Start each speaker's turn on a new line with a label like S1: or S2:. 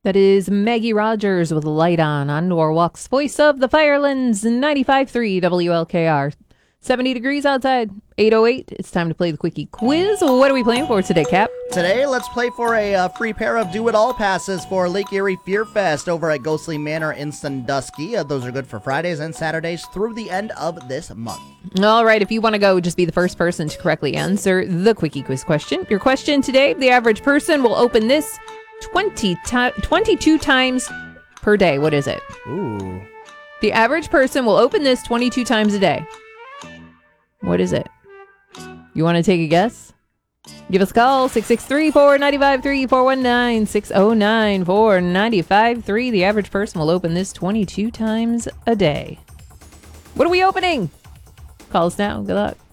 S1: That is Maggie Rogers with Light On Norwalk's Voice of the Firelands, 95.3 WLKR. 70 degrees outside, 8:08. It's time to play the Quickie Quiz. What are we playing for today, Cap?
S2: Today, let's play for a free pair of Do-It-All passes for Lake Erie Fear Fest over at Ghostly Manor in Sandusky. Those are good for Fridays and Saturdays through the end of this month.
S1: All right, if you want to go, just be the first person to correctly answer the Quickie Quiz question. Your question today, the average person will open this 22 times per day. What is it?
S2: Ooh.
S1: The average person will open this 22 times a day. What is it? You want to take a guess? Give us a call, 663-495-3, 419-609-495-3. The average person will open this 22 times a day. What are we opening? Call us now. Good luck.